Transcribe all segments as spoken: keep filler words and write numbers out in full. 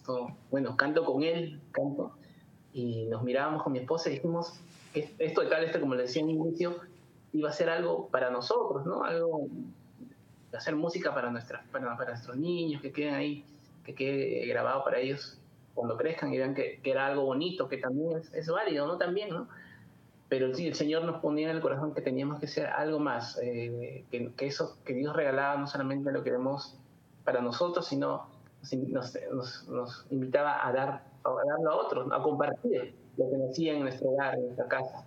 canto, bueno, canto con él, canto, y nos mirábamos con mi esposa y dijimos que esto de Calester, como le decía en inicio, iba a ser algo para nosotros, ¿no? Algo, hacer música para, nuestras, para, para nuestros niños, que queden ahí, que quede grabado para ellos cuando crezcan y vean que, que era algo bonito, que también es, es válido, ¿no? También, ¿no? Pero sí, el Señor nos ponía en el corazón que teníamos que ser algo más, eh, que, que eso que Dios regalaba no solamente lo queremos para nosotros, sino nos, nos, nos invitaba a, dar, a darlo a otros, a compartir lo que nos hacía en nuestro hogar, en nuestra casa.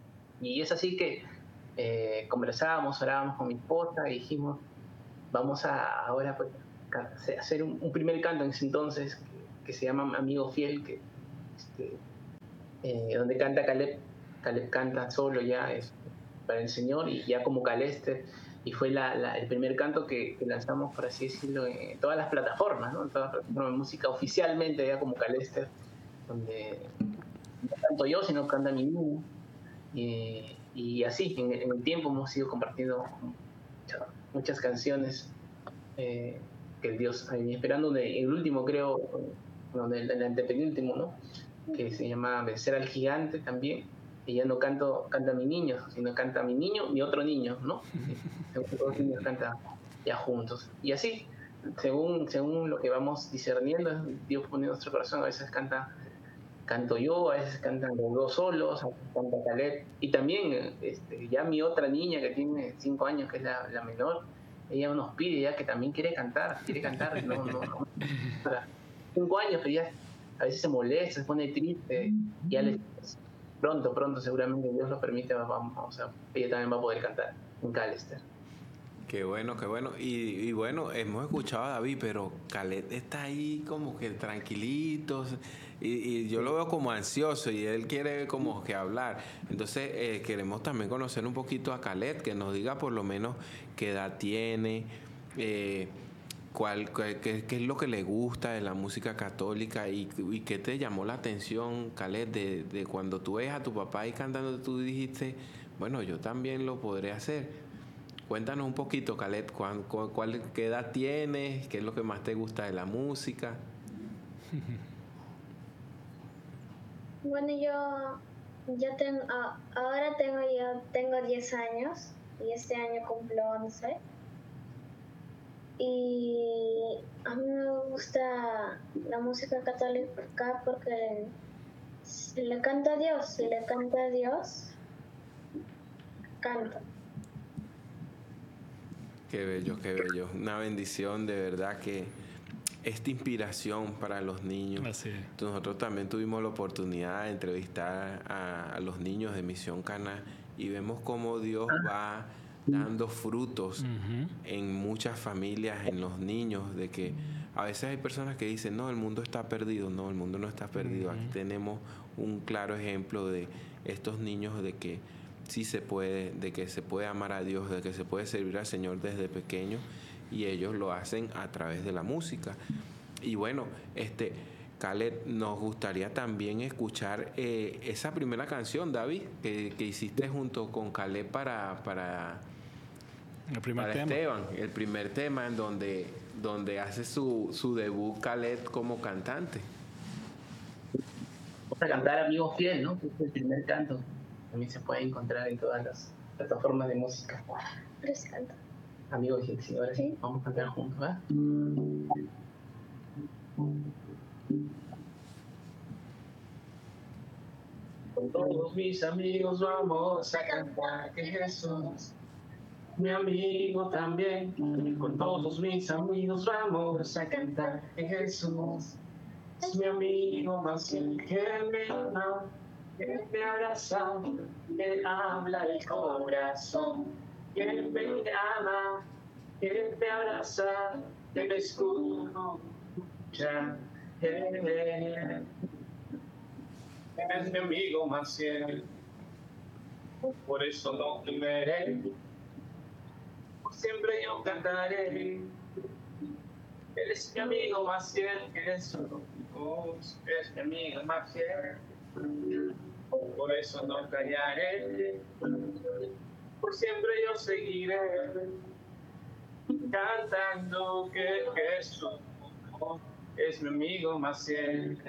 Y es así que eh, conversábamos, orábamos con mi esposa y dijimos, vamos a ahora pues, a hacer un, un primer canto en ese entonces que, que se llama Amigo Fiel, que, este, eh, donde canta Caleb. Caleb canta solo ya es, para el Señor y ya como Calester, y fue la, la, el primer canto que, que lanzamos, por así decirlo, en todas las plataformas, ¿no? En todas las plataformas de música oficialmente ya como Calester, donde no canto yo, sino canta mi niño. Y, y así, en, en el tiempo hemos ido compartiendo muchas, muchas canciones eh, que el Dios ha venido esperando. De, el último, creo, donde el, el antepenúltimo, ¿no? Que se llama Vencer al Gigante también. Y ya no canto, canta mi niño, sino canta mi niño, mi otro niño, ¿no? Los dos niños cantan ya juntos. Y así, según, según lo que vamos discerniendo, Dios pone en nuestro corazón, a veces canta, canto yo, a veces cantan los dos solos, a veces canta Caleb. Y también, este, ya mi otra niña que tiene cinco años, que es la, la menor, ella nos pide ya que también quiere cantar, quiere cantar, no, no, no. Cinco años, pero ya a veces se molesta, se pone triste, ya le pronto, pronto, seguramente Dios lo permite, vamos, o sea, ella también va a poder cantar en Calester. Qué bueno, qué bueno. Y, y bueno, hemos escuchado a David, pero Caleb está ahí como que tranquilito. Y, y yo lo veo como ansioso y él quiere como que hablar. Entonces eh, queremos también conocer un poquito a Caleb, que nos diga por lo menos qué edad tiene, eh, cuál, qué, qué, qué es lo que le gusta de la música católica y, y qué te llamó la atención, Caleb, de, de cuando tú ves a tu papá ahí cantando, tú dijiste, bueno, yo también lo podré hacer. Cuéntanos un poquito, Caleb, ¿cuál, cuál, ¿qué edad tienes? ¿Qué es lo que más te gusta de la música? Bueno, yo, yo tengo, ahora tengo yo tengo diez años y este año cumplo once. Y a mí me gusta la música católica porque si le canto a Dios, si le canto a Dios, canto. Qué bello, qué bello. Una bendición, de verdad que esta inspiración para los niños. Así es. Nosotros también tuvimos la oportunidad de entrevistar a, a los niños de Misión Cana y vemos cómo Dios va dando frutos uh-huh. en muchas familias, en los niños, de que a veces hay personas que dicen, no, el mundo está perdido. No, el mundo no está perdido. Uh-huh. Aquí tenemos un claro ejemplo de estos niños de que sí se puede, de que se puede amar a Dios, de que se puede servir al Señor desde pequeño, y ellos lo hacen a través de la música. Y bueno, este Caleb, nos gustaría también escuchar eh, esa primera canción, David, que, que hiciste junto con Caleb para, para, el primer para tema. Esteban, el primer tema en donde, donde hace su, su debut Caleb como cantante. Vamos a cantar Amigo Fiel, ¿no? Que es el primer canto. También se puede encontrar en todas las plataformas de música. Les canto. Amigos Fiel, sí, ahora sí, vamos a cantar juntos, ¿verdad? Con todos mis amigos vamos a cantar que Jesús, mi amigo también. Con todos mis amigos vamos a cantar que Jesús es mi amigo más fiel que me ama, que me abraza, que habla el corazón, que me ama, que me abraza, que me escucha. Él es mi amigo más fiel, por eso no temeré, siempre yo cantaré. Él es mi amigo más fiel que Jesús, es mi amigo más fiel, por eso no callaré, por siempre yo seguiré cantando que Jesús es mi amigo más fiel.